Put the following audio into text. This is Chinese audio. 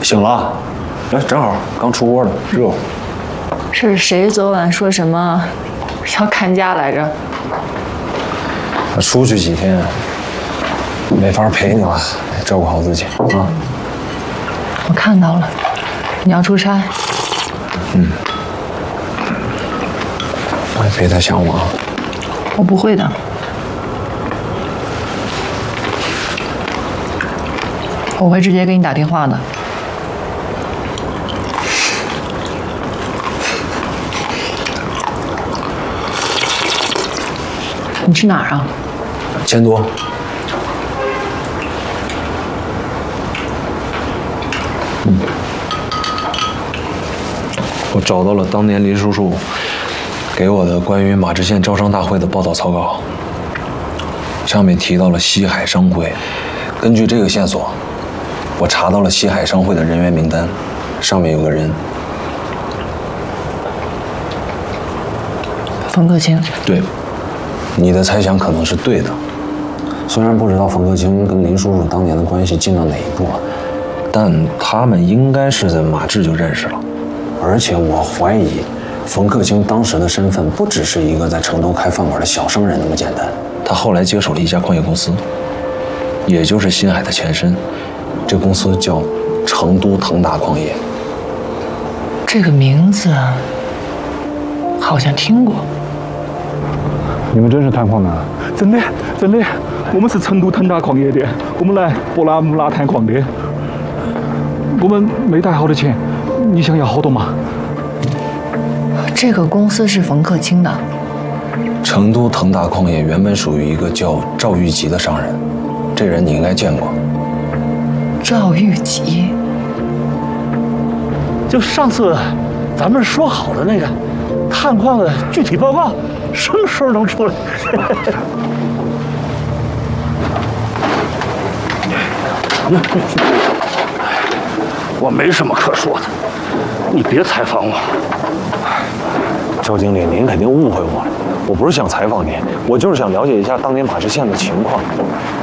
醒了，来，正好刚出锅的，热乎。 是谁昨晚说什么要看家来着？ 出去几天，没法陪你了，照顾好自己啊。 我看到了，你要出差。 别太想我啊。 我不会的。我会直接给你打电话的。你去哪儿啊钱多。我找到了当年林叔叔给我的关于马知县招商大会的报道草稿，上面提到了西海商会。根据这个线索，我查到了西海商会的人员名单，上面有个人。 冯克清。 对，你的猜想可能是对的。虽然不知道冯克清跟林叔叔当年的关系进到哪一步，但他们应该是在马治就认识了。而且我怀疑，冯克清当时的身份不只是一个在成都开饭馆的小商人那么简单。他后来接手了一家矿业公司，也就是新海的前身。这公司叫成都腾达矿业。 这个名字好像听过。 你们真是探矿的？真的，真的，我们是成都腾达矿业的，我们来博拉木拉探矿的。我们没带好的钱，你想要好多吗？ 这个公司是冯克清的。 成都腾达矿业原本属于一个叫赵玉吉的商人，这人你应该见过。 赵玉吉， 就上次咱们说好的那个探矿的具体报告，什么时候能出来？我没什么可说的，你别采访我。 赵经理，您肯定误会我了，我不是想采访您，我就是想了解一下当年马知县的情况。